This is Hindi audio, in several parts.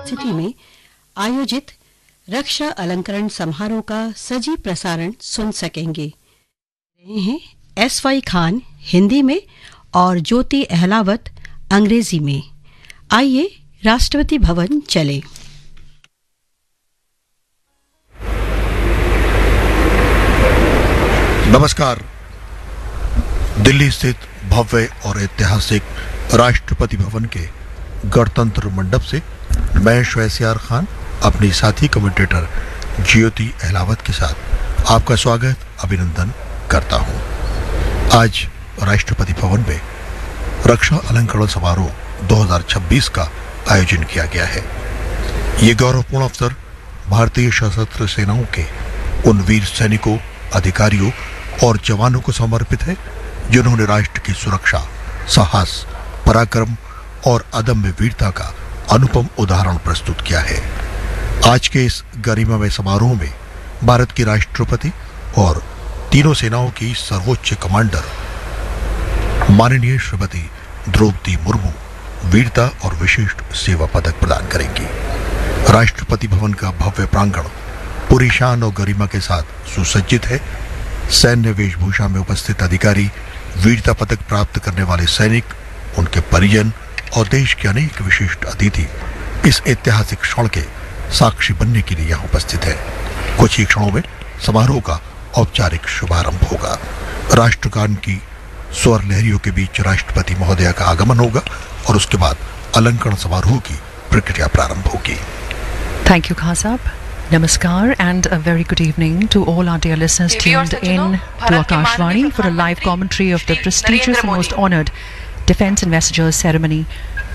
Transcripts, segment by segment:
सिटी में आयोजित रक्षा अलंकरण समारोह का सजीव प्रसारण सुन सकेंगे। रहे हैं एस.वाई. खान हिंदी में और ज्योति अहलावत अंग्रेजी में। आइए राष्ट्रपति भवन चले। नमस्कार। दिल्ली स्थित भव्य और ऐतिहासिक राष्ट्रपति भवन के गणतंत्र मंडप से मैं श्वेसियार खान अपनी साथी कमेंटेटर ज्योति अहलावत के साथ आपका स्वागत अभिनंदन करता हूं। आज राष्ट्रपति भवन में रक्षा अलंकरण समारोह 2026 का आयोजन किया गया है। ये गौरवपूर्ण अवसर भारतीय सशस्त्र सेनाओं के उन वीर सैनिकों, अधिकारियों और जवानों को समर्पित है जिन्होंने राष्ट्र की सुरक्षा, साहस, पराक्रम और अदम्य वीरता का अनुपम उदाहरण प्रस्तुत किया है। आज के इस गरिमामय समारोह में भारत की राष्ट्रपति और तीनों सेनाओं की सर्वोच्च कमांडर माननीय श्रीमती द्रौपदी मुर्मू वीरता और विशिष्ट सेवा पदक प्रदान करेंगी। राष्ट्रपति भवन का भव्य प्रांगण पूरी शान और गरिमा के साथ सुसज्जित है। सैन्य वेशभूषा में उपस्थित अधिकारी, वीरता पदक प्राप्त करने वाले सैनिक, उनके परिजन और देश के अनेक विशिष्ट अतिथि इस ऐतिहासिक क्षण के साक्षी बनने के लिए यहाँ उपस्थित है। कुछ ही क्षणों में समारोह का औपचारिक शुभारंभ होगा। राष्ट्रगान की स्वर लहरियों के बीच राष्ट्रपति महोदया का आगमन होगा और उसके बाद अलंकरण समारोह की प्रक्रिया प्रारंभ होगी। Thank you, Khasab. Namaskar and a very good evening to all our dear listeners tuned in to Akashvani for a live commentary of the prestigious and most honoured Defence Investitures Ceremony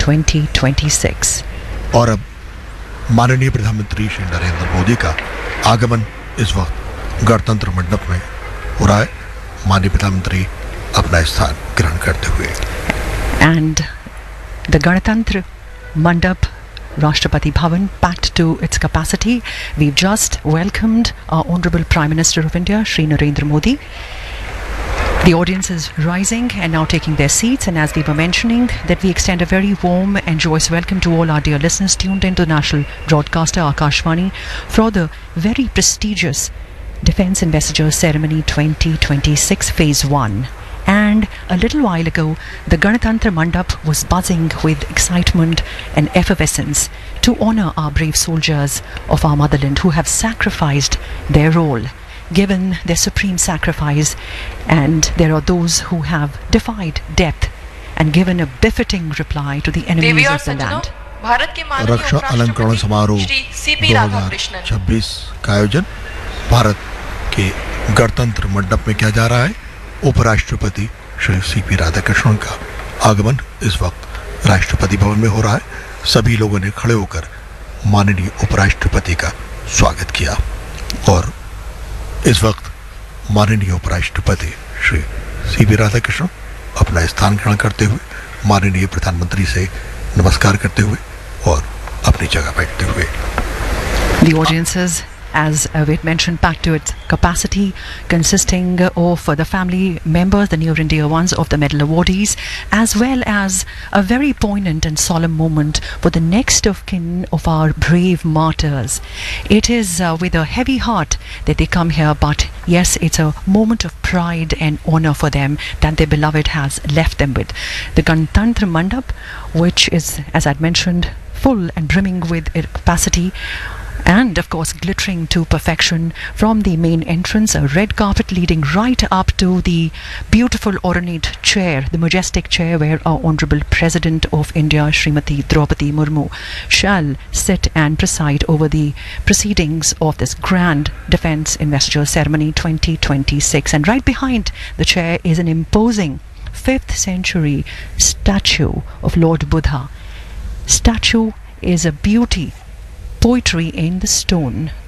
2026. और अब माननीय प्रधानमंत्री श्री नरेंद्र मोदी का आगमन इस वक्त गणतंत्र मंडप में हो रहा है। माननीय प्रधानमंत्री अपना स्थान ग्रहण करते हुए And the Ganatantra Mandap Rashtrapati Bhavan packed to its capacity. We've just welcomed our Honourable Prime Minister of India, Shri Narendra Modi. The audience is rising and now taking their seats, and as we were mentioning, that we extend a very warm and joyous welcome to all our dear listeners tuned into the national broadcaster Akashvani for the very prestigious Defence Investitures Ceremony 2026 Phase 1. And a little while ago, the Ganatantra Mandap was buzzing with excitement and effervescence to honour our brave soldiers of our motherland who have sacrificed their role, given their supreme sacrifice, and there are those who have defied death and given a befitting reply to the enemies of the land. रक्षा अलंकरण समारोह 2026 का आयोजन भारत के गणतंत्र मंडप में किया जा रहा है। उपराष्ट्रपति श्री सी.पी. राधाकृष्णन का आगमन इस वक्त राष्ट्रपति भवन में हो रहा है। सभी लोगों ने खड़े होकर माननीय उपराष्ट्रपति का स्वागत किया और इस वक्त माननीय उपराष्ट्रपति श्री सी.पी. राधाकृष्णन अपना स्थान ग्रहण करते हुए माननीय प्रधानमंत्री से नमस्कार करते हुए और अपनी जगह बैठते हुए। The audiences, as we had mentioned, packed to its capacity, consisting of the family members, the near and dear ones of the medal awardees, as well as a very poignant and solemn moment for the next of kin of our brave martyrs. It is with a heavy heart that they come here, but yes, it's a moment of pride and honour for them that their beloved has left them with. The Ganatantra Mandap, which is, as I'd mentioned, full and brimming with capacity, and of course glittering to perfection from the main entrance, a red carpet leading right up to the beautiful ornate chair, the majestic chair where our Honourable President of India, Srimati Draupadi Murmu, shall sit and preside over the proceedings of this grand Defence Investiture Ceremony 2026. And right behind the chair is an imposing 5th century statue of Lord Buddha. Statue is a beauty, poetry in the stone,